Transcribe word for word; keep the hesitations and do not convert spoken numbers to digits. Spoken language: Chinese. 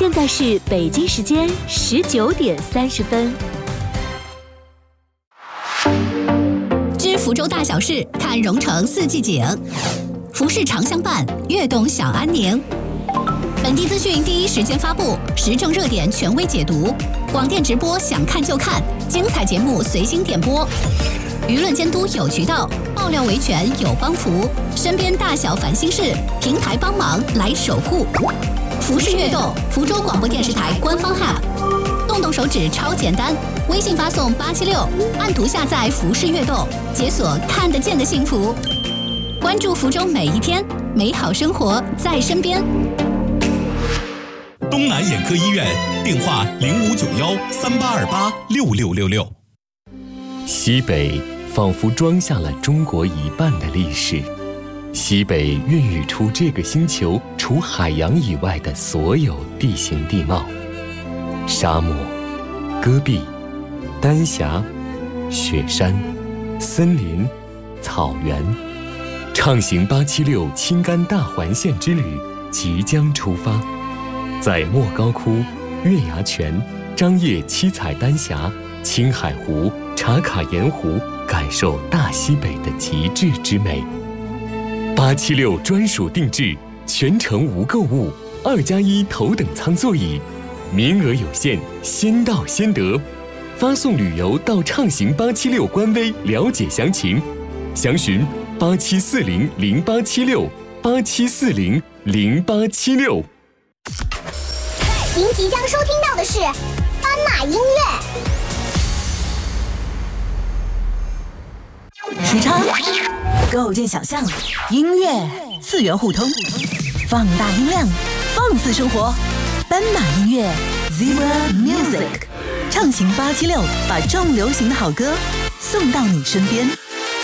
现在是北京时间十九点三十分。 知福州大小事，看蓉城四季景。服饰常相伴，悦动享安宁。本地资讯第一时间发布，时政热点权威解读。广电直播想看就看，精彩节目随心点播。舆论监督有渠道，爆料维权有帮扶。身边大小烦心事，平台帮忙来守护。服饰悦动，福州广播电视台官方 App， 动动手指超简单，微信发送八七六，按图下载服饰悦动，解锁看得见的幸福。关注福州每一天，美好生活在身边。 东南眼科医院，电话零五九幺三八二八六六六六。 西北仿佛装下了中国一半的历史，西北孕育出这个星球除海洋以外的所有地形地貌：沙漠、戈壁、丹霞、雪山、森林、草原。畅行八七六青甘大环线之旅即将出发，在莫高窟、月牙泉、张掖七彩丹霞、青海湖、茶卡盐湖，感受大西北的极致之美。八七六专属定制，全程无购物，二加一头等舱座椅，名额有限，先到先得。发送旅游到畅行八七六官微了解详情，详询八七四零零八七六八七四零零八七六。 您即将收听到的是斑马音乐。 时差构建想象，音乐次元互通，放大音量，放肆生活。斑马音乐 Zebra Music， 畅行八七六，把重流行的好歌送到你身边。